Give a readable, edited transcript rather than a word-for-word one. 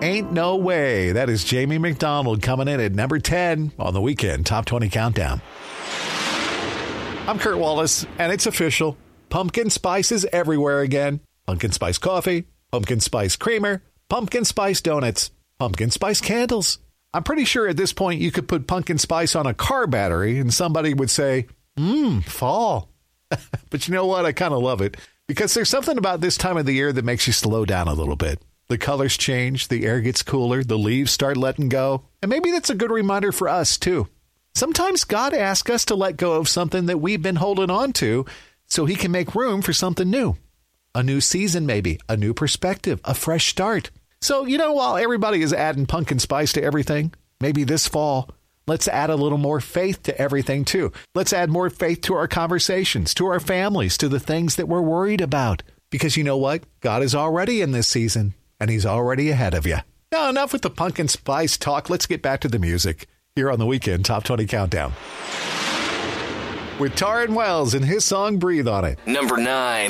Ain't No Way. That is Jamie McDonald coming in at number 10 on the Weekend Top 20 Countdown. I'm Kurt Wallace, and it's official. Pumpkin spice is everywhere again. Pumpkin spice coffee, pumpkin spice creamer, pumpkin spice donuts, pumpkin spice candles. I'm pretty sure at this point you could put pumpkin spice on a car battery and somebody would say, fall. But you know what? I kind of love it because there's something about this time of the year that makes you slow down a little bit. The colors change, the air gets cooler, the leaves start letting go. And maybe that's a good reminder for us, too. Sometimes God asks us to let go of something that we've been holding on to so he can make room for something new. A new season, maybe, a new perspective, a fresh start. So, while everybody is adding pumpkin spice to everything, maybe this fall, let's add a little more faith to everything, too. Let's add more faith to our conversations, to our families, to the things that we're worried about. Because you know what? God is already in this season. And he's already ahead of you. Now, enough with the pumpkin spice talk. Let's get back to the music here on the Weekend Top 20 Countdown. With Taryn Wells and his song Breathe on It. Number 9.